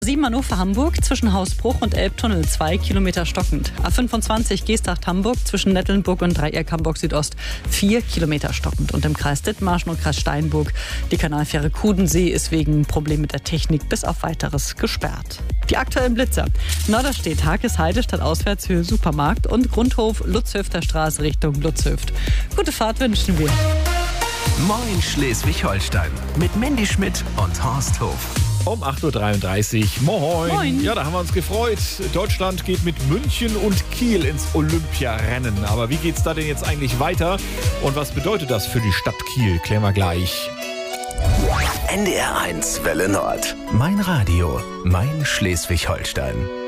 7 Hannover-Hamburg zwischen Hausbruch und Elbtunnel 2 Kilometer stockend. A25 Geesthacht-Hamburg zwischen Nettelnburg und Dreieck Hamburg Südost 4 Kilometer stockend. Und im Kreis Dithmarschen und Kreis Steinburg die Kanalfähre Kudensee ist wegen Problem mit der Technik bis auf Weiteres gesperrt. Die aktuellen Blitzer. Norderstedt, Hakesheide statt Auswärtshöhe Supermarkt und Grundhof Lutzhöfter Straße Richtung Lutzhöft. Gute Fahrt wünschen wir. Moin Schleswig-Holstein mit Mandy Schmidt und Horst Hof. Um 8.33 Uhr. Moin. Moin. Ja, da haben wir uns gefreut. Deutschland geht mit München und Kiel ins Olympiarennen. Aber wie geht's da denn jetzt eigentlich weiter? Und was bedeutet das für die Stadt Kiel? Klären wir gleich. NDR 1 Welle Nord. Mein Radio, mein Schleswig-Holstein.